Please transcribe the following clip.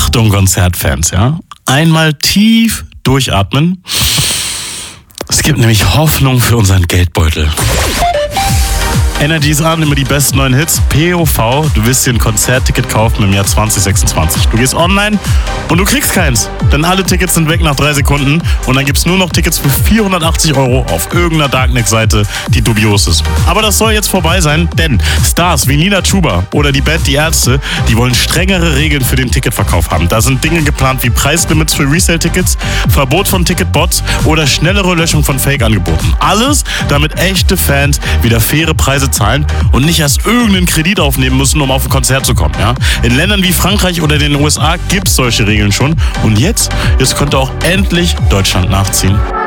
Achtung, Konzertfans, ja. Einmal tief durchatmen. Es gibt nämlich Hoffnung für unseren Geldbeutel. Energy ist an, immer die besten neuen Hits. POV, du willst dir ein Konzertticket kaufen im Jahr 2026. Du gehst online und du kriegst keins. Denn alle Tickets sind weg nach 3 Sekunden und dann gibt's nur noch Tickets für 480 € auf irgendeiner Darknet-Seite, die dubios ist. Aber das soll jetzt vorbei sein, denn Stars wie Nina Chuba oder die Band Die Ärzte, die wollen strengere Regeln für den Ticketverkauf haben. Da sind Dinge geplant wie Preislimits für Resale-Tickets, Verbot von Ticketbots oder schnellere Löschung von Fake-Angeboten. Alles, damit echte Fans wieder faire Preise zahlen und nicht erst irgendeinen Kredit aufnehmen müssen, um auf ein Konzert zu kommen. Ja? In Ländern wie Frankreich oder den USA gibt es solche Regeln schon und jetzt könnte auch endlich Deutschland nachziehen.